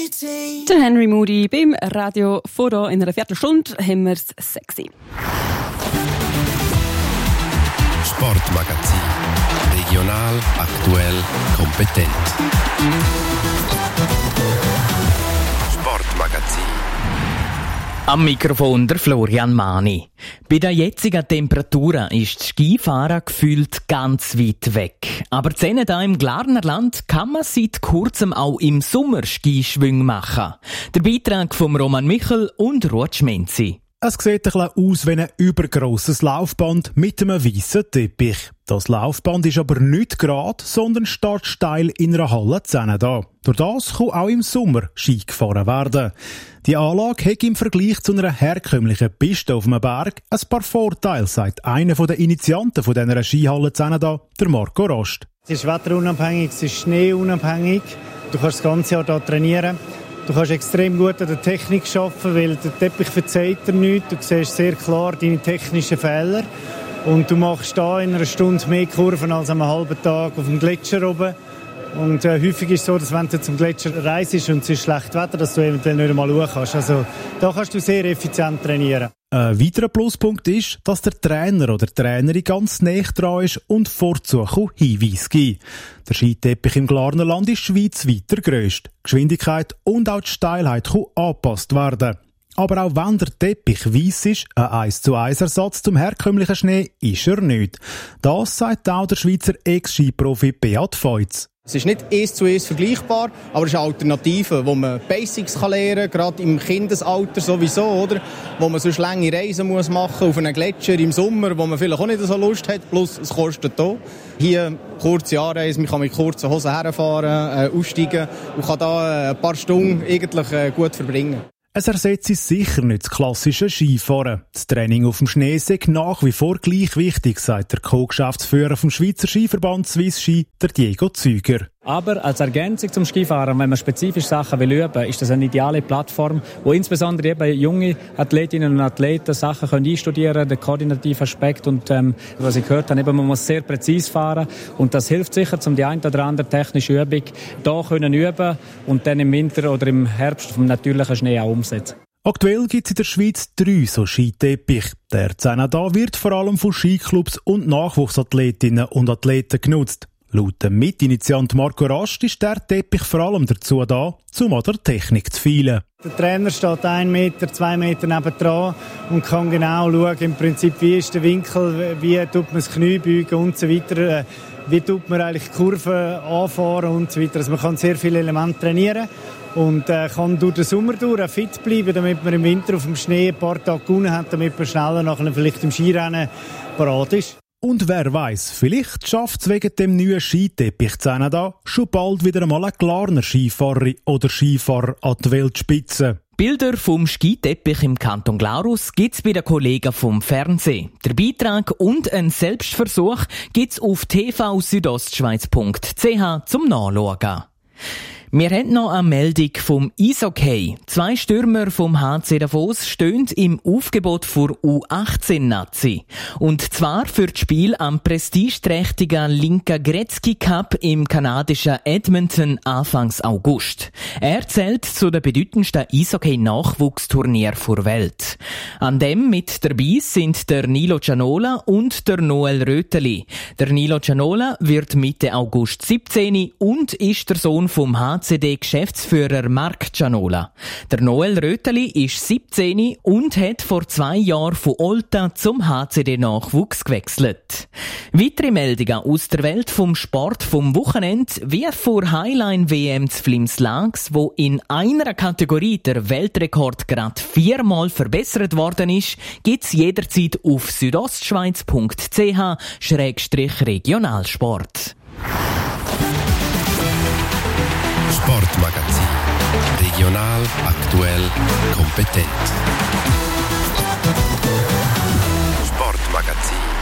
Der Henry Moody beim Radio Foto. In einer Viertelstunde haben wir es sexy. Sportmagazin. Regional, aktuell, kompetent. Sportmagazin. Am Mikrofon der Florian Mani. Bei den jetzigen Temperaturen ist das Skifahren gefühlt ganz weit weg. Aber hier im Glarnerland kann man seit kurzem auch im Sommer Skischwünge machen. Der Beitrag von Roman Michel und Ruth Schmenzi. Es sieht ein bisschen aus wie ein übergrosses Laufband mit einem weißen Teppich. Das Laufband ist aber nicht gerade, sondern steht steil in einer Halle da. Durch das kann auch im Sommer Ski gefahren werden. Die Anlage hat im Vergleich zu einer herkömmlichen Piste auf einem Berg ein paar Vorteile, sagt einer der Initianten von dieser Skihalle da, der Marco Rost. Es ist wetterunabhängig, es ist schneeunabhängig. Du kannst das ganze Jahr hier trainieren. Du kannst extrem gut an der Technik arbeiten, weil der Teppich verzeiht dir nichts. Du siehst sehr klar deine technischen Fehler. Und du machst da in einer Stunde mehr Kurven als an einem halben Tag auf dem Gletscher oben. Und häufig ist es so, dass wenn du zum Gletscher reist und es ist schlechtes Wetter, dass du eventuell nicht einmal schauen kannst. Also da kannst du sehr effizient trainieren. Ein weiterer Pluspunkt ist, dass der Trainer oder die Trainerin ganz nah dran ist und vorzu Hinweise gibt. Der Skiteppich im Glarnerland ist schweizweit der grösste. Geschwindigkeit und auch die Steilheit kann angepasst werden. Aber auch wenn der Teppich weiss ist, ein 1:1 Ersatz zum herkömmlichen Schnee ist er nicht. Das sagt auch der Schweizer Ex-Skiprofi Beat Feutz. Es ist nicht 1:1 vergleichbar, aber es ist eine Alternative, wo man Basics lernen kann, gerade im Kindesalter sowieso, oder? Wo man sonst lange Reisen muss machen auf einen Gletscher im Sommer, wo man vielleicht auch nicht so Lust hat, plus es kostet auch. Hier kurze Anreise, man kann mit kurzen Hosen herfahren, aussteigen und kann da ein paar Stunden eigentlich gut verbringen. Es ersetzt sicher nicht das klassische Skifahren. Das Training auf dem Schnee ist nach wie vor gleich wichtig, sagt der Co-Geschäftsführer vom Schweizer Skiverband Swiss Ski, der Diego Züger. Aber als Ergänzung zum Skifahren, wenn man spezifische Sachen will üben, ist das eine ideale Plattform, wo insbesondere eben junge Athletinnen und Athleten Sachen können einstudieren, den koordinativen Aspekt und was ich gehört habe, eben, man muss sehr präzise fahren und das hilft sicher, um die eine oder andere technische Übung hier können üben und dann im Winter oder im Herbst vom natürlichen Schnee auch umsetzen. Aktuell gibt es in der Schweiz 3 so Skiteppich. Der da wird vor allem von Skiclubs und Nachwuchsathletinnen und Athleten genutzt. Laut dem Mitinitiant Marco Rast ist der Teppich vor allem dazu da, um an der Technik zu feilen. Der Trainer steht 1 Meter, 2 Meter nebendran und kann genau schauen, im Prinzip, wie ist der Winkel, wie tut man das Knie beugen und so weiter, wie tut man eigentlich Kurven anfahren und so weiter. Also man kann sehr viele Elemente trainieren und kann durch den Sommer fit bleiben, damit man im Winter auf dem Schnee ein paar Tage gewonnen hat, damit man schneller nachher vielleicht im Skirennen parat ist. Und wer weiss, vielleicht schafft es wegen dem neuen Skiteppich da schon bald wieder einmal eine Glarner Skifahrerin oder Skifahrer an die Weltspitze. Bilder vom Skiteppich im Kanton Glarus gibt's bei den Kollegen vom Fernsehen. Der Beitrag und ein Selbstversuch gibt's auf tvsüdostschweiz.ch zum Nachschauen. Wir haben noch eine Meldung vom Eishockey. 2 Stürmer vom HC Davos stehen im Aufgebot für U18-Nazi. Und zwar für das Spiel am prestigeträchtigen Linka Gretzky Cup im kanadischen Edmonton Anfangs August. Er zählt zu den bedeutendsten Eishockey-Nachwuchsturnieren der Welt. An dem mit dabei sind der Nilo Gianola und der Noel Röteli. Der Nilo Gianola wird Mitte August 17 und ist der Sohn vom HCD-Geschäftsführer Marc Gianola. Der Noel Röteli ist 17 und hat vor 2 Jahren von Olta zum HCD-Nachwuchs gewechselt. Weitere Meldungen aus der Welt vom Sport vom Wochenende, wie vor Highline-WM zu Flims-Lags, wo in einer Kategorie der Weltrekord gerade 4-mal verbessert worden ist, gibt's jederzeit auf südostschweiz.ch/regionalsport. Sportmagazin. Regional, aktuell, kompetent. Sportmagazin.